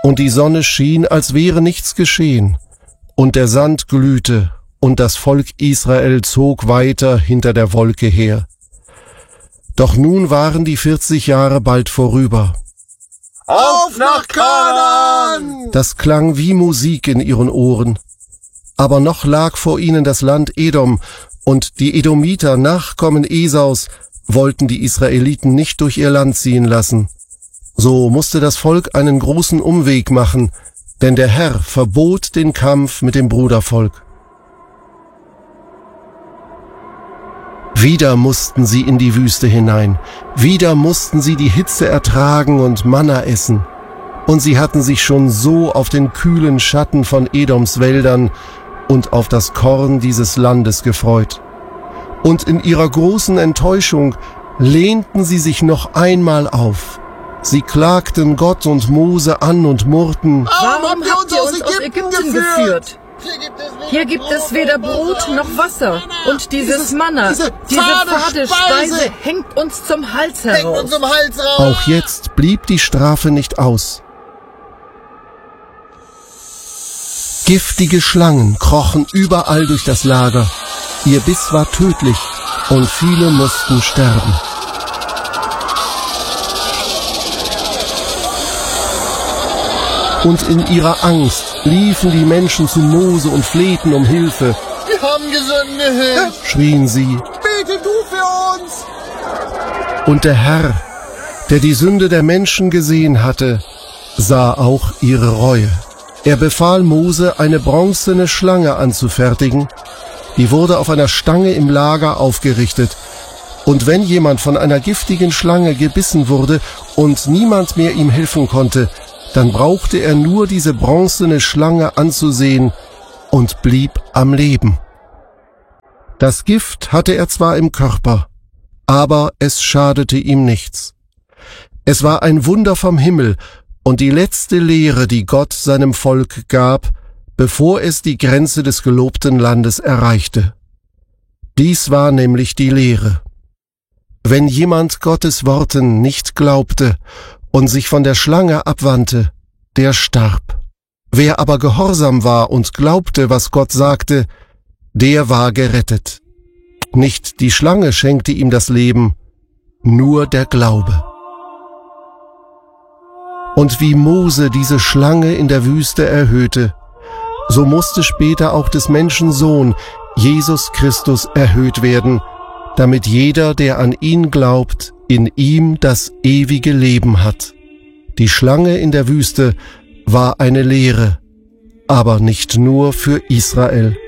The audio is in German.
Und die Sonne schien, als wäre nichts geschehen, und der Sand glühte, und das Volk Israel zog weiter hinter der Wolke her. Doch nun waren die 40 Jahre bald vorüber. Auf nach Kanaan! Das klang wie Musik in ihren Ohren. Aber noch lag vor ihnen das Land Edom, und die Edomiter, Nachkommen Esaus, wollten die Israeliten nicht durch ihr Land ziehen lassen. So musste das Volk einen großen Umweg machen, denn der Herr verbot den Kampf mit dem Brudervolk. Wieder mussten sie in die Wüste hinein, wieder mussten sie die Hitze ertragen und Manna essen. Und sie hatten sich schon so auf den kühlen Schatten von Edoms Wäldern und auf das Korn dieses Landes gefreut. Und in ihrer großen Enttäuschung lehnten sie sich noch einmal auf. Sie klagten Gott und Mose an und murrten: Warum habt ihr uns aus Ägypten geführt? Hier gibt es weder Brot noch Wasser. Und dieses Manna, diese fade Speise hängt uns zum Hals heraus. Auch jetzt blieb die Strafe nicht aus. Giftige Schlangen krochen überall durch das Lager. Ihr Biss war tödlich und viele mussten sterben. Und in ihrer Angst liefen die Menschen zu Mose und flehten um Hilfe. Wir haben gesündigt, Schrien sie. bete du für uns! Und der Herr, der die Sünde der Menschen gesehen hatte, sah auch ihre Reue. Er befahl Mose, eine bronzene Schlange anzufertigen. Die wurde auf einer Stange im Lager aufgerichtet. Und wenn jemand von einer giftigen Schlange gebissen wurde und niemand mehr ihm helfen konnte, dann brauchte er nur diese bronzene Schlange anzusehen und blieb am Leben. Das Gift hatte er zwar im Körper, aber es schadete ihm nichts. Es war ein Wunder vom Himmel und die letzte Lehre, die Gott seinem Volk gab, bevor es die Grenze des gelobten Landes erreichte. Dies war nämlich die Lehre: Wenn jemand Gottes Worten nicht glaubte und sich von der Schlange abwandte, der starb. Wer aber gehorsam war und glaubte, was Gott sagte, der war gerettet. Nicht die Schlange schenkte ihm das Leben, nur der Glaube. Und wie Mose diese Schlange in der Wüste erhöhte, so musste später auch des Menschen Sohn, Jesus Christus, erhöht werden, damit jeder, der an ihn glaubt, in ihm das ewige Leben hat. Die Schlange in der Wüste war eine Lehre, aber nicht nur für Israel.